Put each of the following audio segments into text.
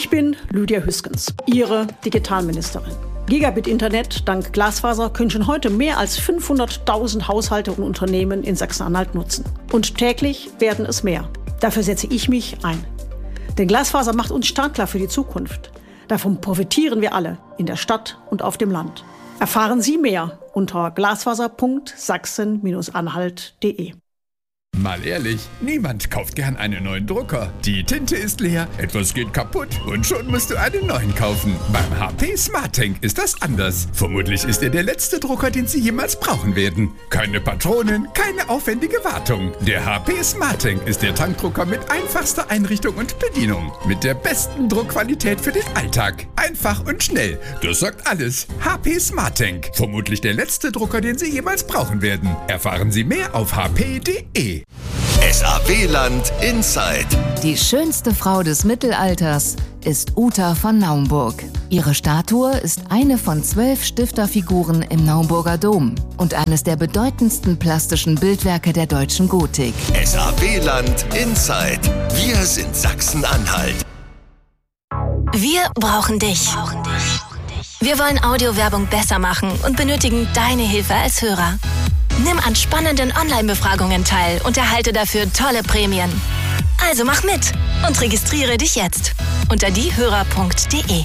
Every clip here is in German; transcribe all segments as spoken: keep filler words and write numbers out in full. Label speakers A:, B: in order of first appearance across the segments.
A: Ich bin Lydia Hüskens, Ihre Digitalministerin. Gigabit-Internet dank Glasfaser können schon heute mehr als fünfhunderttausend Haushalte und Unternehmen in Sachsen-Anhalt nutzen. Und täglich werden es mehr. Dafür setze ich mich ein. Denn Glasfaser macht uns startklar für die Zukunft. Davon profitieren wir alle, in der Stadt und auf dem Land. Erfahren Sie mehr unter glasfaser punkt sachsen Bindestrich anhalt punkt de.
B: Mal ehrlich, niemand kauft gern einen neuen Drucker. Die Tinte ist leer, etwas geht kaputt und schon musst du einen neuen kaufen. Beim H P SmartTank ist das anders. Vermutlich ist er der letzte Drucker, den Sie jemals brauchen werden. Keine Patronen, keine aufwendige Wartung. Der H P SmartTank ist der Tankdrucker mit einfachster Einrichtung und Bedienung. Mit der besten Druckqualität für den Alltag. Einfach und schnell. Das sagt alles. H P SmartTank. Vermutlich der letzte Drucker, den Sie jemals brauchen werden. Erfahren Sie mehr auf h p punkt de.
C: S A W-Land Inside.
D: Die schönste Frau des Mittelalters ist Uta von Naumburg. Ihre Statue ist eine von zwölf Stifterfiguren im Naumburger Dom und eines der bedeutendsten plastischen Bildwerke der deutschen Gotik.
C: S A W-Land Inside. Wir sind Sachsen-Anhalt.
E: Wir brauchen dich. Wir wollen Audiowerbung besser machen und benötigen deine Hilfe als Hörer. Nimm an spannenden Online-Befragungen teil und erhalte dafür tolle Prämien. Also mach mit und registriere dich jetzt unter diehörer punkt de.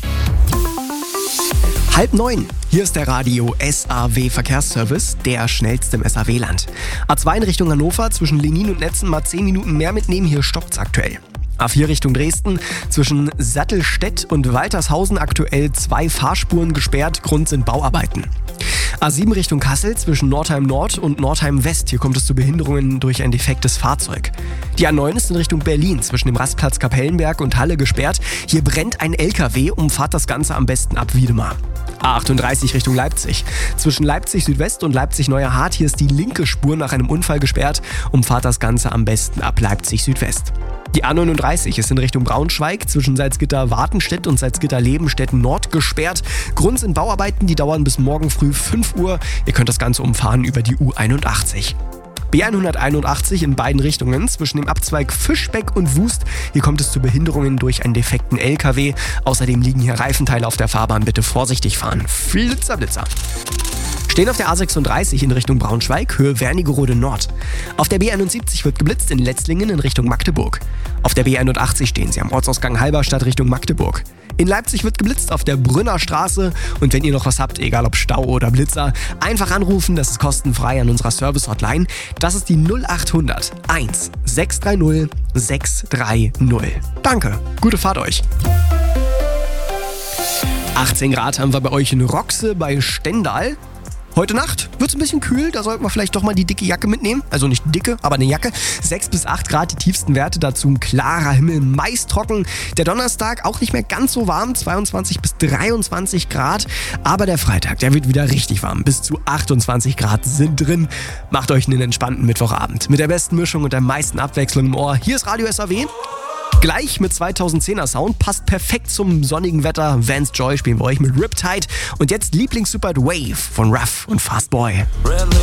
F: Halb neun. Hier ist der Radio S A W Verkehrsservice, der schnellste im S A W-Land. A zwei in Richtung Hannover, zwischen Lenin und Netzen mal zehn Minuten mehr mitnehmen, hier stoppt's aktuell. A vier Richtung Dresden, zwischen Sattelstedt und Waltershausen aktuell zwei Fahrspuren gesperrt, Grund sind Bauarbeiten. A sieben Richtung Kassel, zwischen Nordheim Nord und Nordheim West, hier kommt es zu Behinderungen durch ein defektes Fahrzeug. Die A neun ist in Richtung Berlin, zwischen dem Rastplatz Kapellenberg und Halle gesperrt, hier brennt ein L K W, umfahrt das Ganze am besten ab Wiedemar. A achtunddreißig Richtung Leipzig, zwischen Leipzig Südwest und Leipzig Neuer Hart, hier ist die linke Spur nach einem Unfall gesperrt, umfahrt das Ganze am besten ab Leipzig Südwest. Die A neununddreißig ist in Richtung Braunschweig, zwischen Salzgitter-Wartenstedt und Salzgitter-Lebenstedt-Nord gesperrt. Grund sind Bauarbeiten, die dauern bis morgen früh fünf Uhr. Ihr könnt das Ganze umfahren über die U einundachtzig. B hunderteinundachtzig in beiden Richtungen, zwischen dem Abzweig Fischbeck und Wust. Hier kommt es zu Behinderungen durch einen defekten L K W. Außerdem liegen hier Reifenteile auf der Fahrbahn, bitte vorsichtig fahren. Flitzer, Blitzer. Stehen auf der A sechsunddreißig in Richtung Braunschweig, Höhe Wernigerode Nord. Auf der B einundsiebzig wird geblitzt in Letzlingen in Richtung Magdeburg. Auf der B einundachtzig stehen Sie am Ortsausgang Halberstadt Richtung Magdeburg. In Leipzig wird geblitzt auf der Brünner Straße und wenn ihr noch was habt, egal ob Stau oder Blitzer, einfach anrufen, das ist kostenfrei an unserer Service-Hotline. Das ist die null achthundert eins sechs drei null sechs drei null. Danke, gute Fahrt euch. achtzehn Grad haben wir bei euch in Roxe bei Stendal. Heute Nacht wird es ein bisschen kühl, da sollten wir vielleicht doch mal die dicke Jacke mitnehmen. Also nicht dicke, aber eine Jacke. sechs bis acht Grad die tiefsten Werte, dazu ein klarer Himmel, meist trocken. Der Donnerstag auch nicht mehr ganz so warm, zweiundzwanzig bis dreiundzwanzig Grad. Aber der Freitag, der wird wieder richtig warm, bis zu achtundzwanzig Grad sind drin. Macht euch einen entspannten Mittwochabend mit der besten Mischung und der meisten Abwechslung im Ohr. Hier ist Radio S A W. Gleich mit zweitausendzehner Sound, passt perfekt zum sonnigen Wetter. Vance Joy spielen wir euch mit Riptide. Und jetzt Lieblings-Super Wave von Ruff und Fast Boy.